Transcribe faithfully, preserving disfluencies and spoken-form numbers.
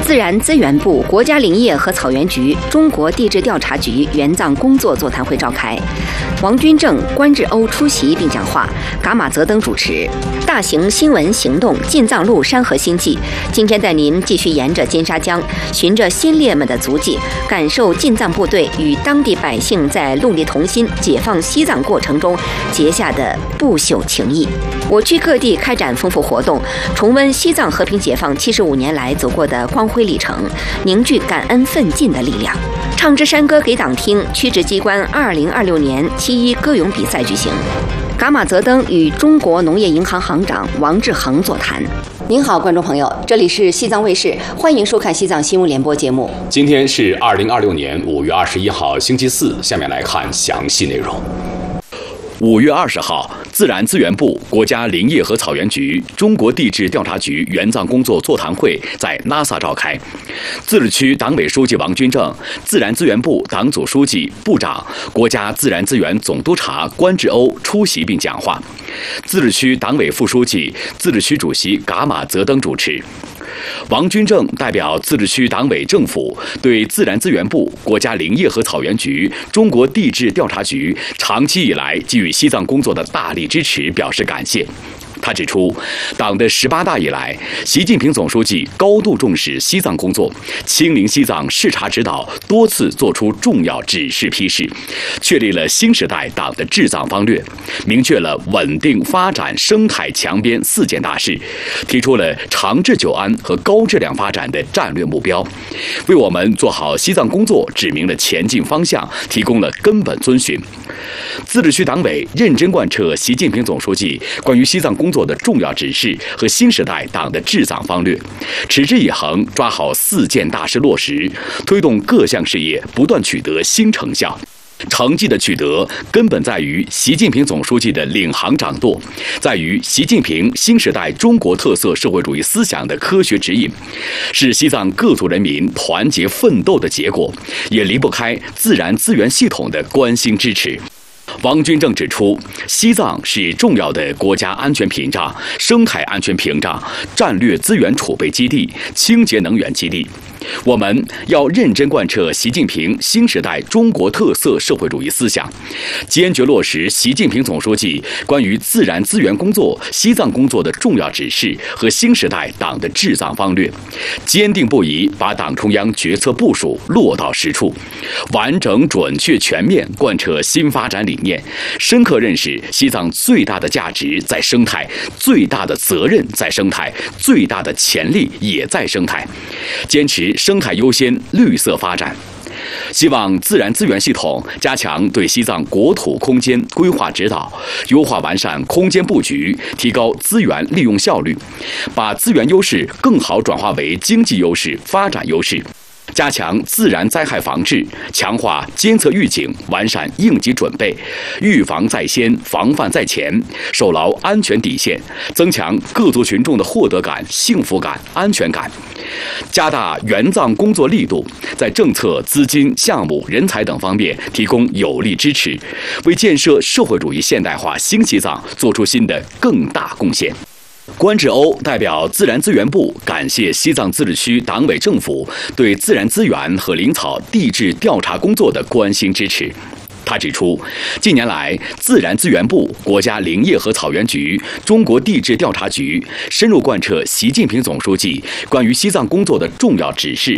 自然资源部、国家林业和草原局、中国地质调查局援藏工作座谈会召开，王军正、关志欧出席并讲话，噶玛泽登主持。大型新闻行动进藏路山河星际，今天带您继续沿着金沙江，循着先烈们的足迹，感受进藏部队与当地百姓在戮力同心、解放西藏过程中结下的不朽情谊。我区各地开展丰富活动，重温西藏和平解放七十五年来走过的光辉历程，凝聚感恩奋进的力量。唱支山歌给党听，区直机关二零二六年七一歌咏比赛举行。噶玛泽登与中国农业银行行长王志恒座谈。您好，观众朋友，这里是西藏卫视，欢迎收看西藏新闻联播节目。 今天是二零二六年五月二十一号，星期四。下面来看详细内容。五月二十号，自然资源部、国家林业和草原局、中国地质调查局援藏工作座谈会在拉萨召开。自治区党委书记王军正、自然资源部党组书记、部长、国家自然资源总督察关志欧出席并讲话。自治区党委副书记、自治区主席噶玛泽登主持。王军正代表自治区党委政府对自然资源部、国家林业和草原局、中国地质调查局长期以来给予西藏工作的大力支持表示感谢。他指出，党的十八大以来，习近平总书记高度重视西藏工作，亲临西藏视察指导，多次作出重要指示批示，确立了新时代党的治藏方略，明确了稳定发展生态强边四件大事，提出了长治久安和高质量发展的战略目标，为我们做好西藏工作指明了前进方向，提供了根本遵循。自治区党委认真贯彻习近平总书记关于西藏工作的重要指示和新时代党的治藏方略，持之以恒抓好四件大事落实，推动各项事业不断取得新成效。成绩的取得根本在于习近平总书记的领航掌舵，在于习近平新时代中国特色社会主义思想的科学指引，是西藏各族人民团结奋斗的结果，也离不开自然资源系统的关心支持。王军正指出，西藏是重要的国家安全屏障、生态安全屏障、战略资源储备基地、清洁能源基地。我们要认真贯彻习近平新时代中国特色社会主义思想，坚决落实习近平总书记关于自然资源工作、西藏工作的重要指示和新时代党的治藏方略，坚定不移把党中央决策部署落到实处，完整、准确、全面贯彻新发展理念，深刻认识西藏最大的价值在生态，最大的责任在生态，最大的潜力也在生态，坚持生态优先、绿色发展。希望自然资源系统加强对西藏国土空间规划指导，优化完善空间布局，提高资源利用效率，把资源优势更好转化为经济优势、发展优势。加强自然灾害防治，强化监测预警，完善应急准备，预防在先，防范在前，守牢安全底线，增强各族群众的获得感、幸福感、安全感，加大援藏工作力度，在政策、资金、项目、人才等方面提供有力支持，为建设社会主义现代化新西藏做出新的更大贡献。关志欧代表自然资源部感谢西藏自治区党委政府对自然资源和林草地质调查工作的关心支持。他指出，近年来，自然资源部、国家林业和草原局、中国地质调查局深入贯彻习近平总书记关于西藏工作的重要指示